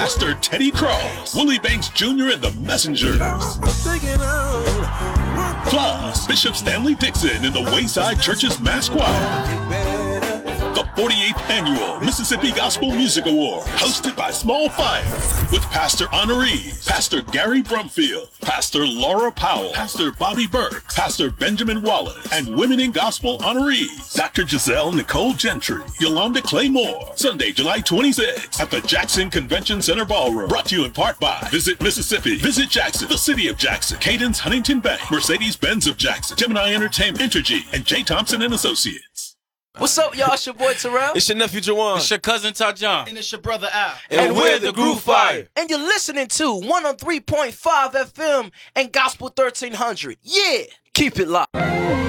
Pastor Teddy Cross, Willie Banks Jr. and the Messengers. Plus, Bishop Stanley Dixon in the Wayside Church's Mass Choir. The 48th Annual Mississippi Gospel Music Award, hosted by Small Fire, with Pastor Honorees, Pastor Gary Brumfield, Pastor Laura Powell, Pastor Bobby Burke, Pastor Benjamin Wallace, and Women in Gospel honorees, Dr. Giselle Nicole Gentry, Yolanda Claymore, Sunday, July 26th, at the Jackson Convention Center Ballroom. Brought to you in part by Visit Mississippi, Visit Jackson, the City of Jackson, Cadence Huntington Bank, Mercedes-Benz of Jackson, Gemini Entertainment, Entergy, and J. Thompson and Associates. What's up, y'all? It's your boy Terrell. It's your nephew Jawan. It's your cousin Tajon. And it's your brother Al. And we're the Groove Fire. And you're listening to 103.5 FM and Gospel 1300. Yeah, keep it locked.